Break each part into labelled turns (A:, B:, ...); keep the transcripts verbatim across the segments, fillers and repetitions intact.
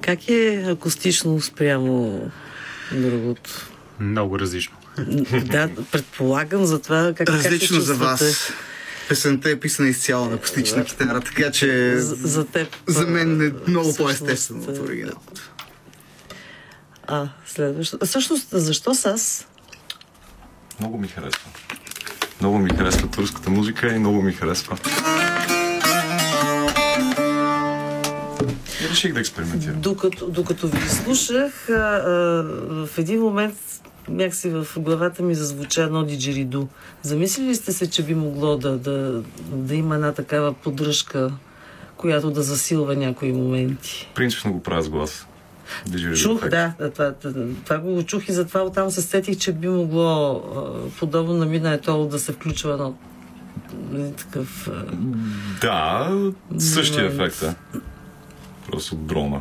A: Как е акустично спрямо другото?
B: Много различно.
A: Да, предполагам за това как,
C: различно
A: как се
C: за вас. Песента е писана изцяло на акустична китара, така че
A: за, за теб.
C: За мен е много по-естествено от оригиналното.
A: А, следващо. Всъщност, защо САС?
D: Много ми харесва. Много ми харесва турската музика и много ми харесва. И реших да експериментирам.
A: Докато, докато ви слушах, а, а, в един момент някакси в главата ми зазвуча едно диджериду. Замислили сте се, че би могло да, да, да има една такава поддръжка, която да засилва някои моменти?
D: Принципно го правя с глас. Диджериду.
A: Чух, да, това, това го чух и затова оттам се сетих, че би могло а, подобно на Midnight Oil да се включва едно такъв... А...
D: Да, същия ефект е. Просто дрона.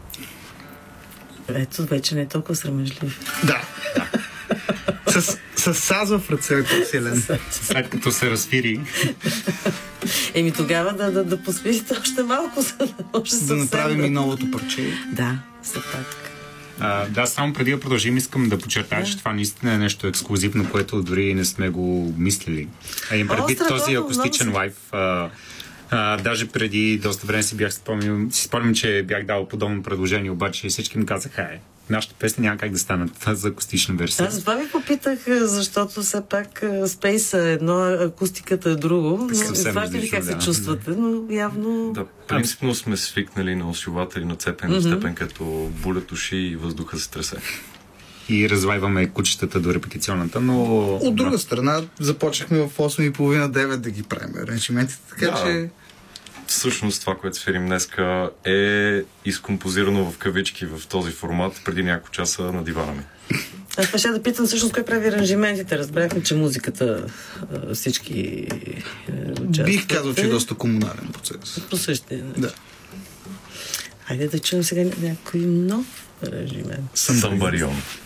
A: Ето, вече не е толкова срамежлив.
C: Да. С, с саз в ръцете е силен.
B: След като се разфири.
A: Еми тогава да, да, да посвирите още малко, за да може
C: да
A: съвсем...
C: направим да... и новото парче.
A: Да, все пак.
B: А, да, само преди да продължим, искам да подчертая, да. че това наистина е нещо ексклузивно, което дори не сме го мислили. А им предвид
A: О,
B: този акустичен
A: много...
B: лайв. А, а, даже преди доста време си бях спомнил, си спомням, че бях дал подобно предложение, обаче всички ми казаха, е, нашите песни няма как да станат за акустична версия.
A: Аз това ви попитах, защото все пак спейса е едно, акустиката е друго. Но знаете ли как да. се чувствате, но явно...
D: Да, принципно сме свикнали на усилватели на цепен mm-hmm. степен, като булят уши и въздуха се тресе.
B: И развайваме кучетата до репетиционната, но...
C: От друга страна, започнахме в осем и половина девет да ги правим аранжиментите, така
D: да.
C: че...
D: Всъщност това, което свирим днеска, е изкомпозирано в кавички в този формат преди няколко часа на дивана ми.
A: Аз ще да питам всъщност кой прави аранжиментите. Разбрахме, че музиката всички участват.
C: Бих казал, че е доста комунален процес.
A: По същия начин.
C: Да.
A: Хайде да чуем сега някой нов аранжимент.
D: Самбарион.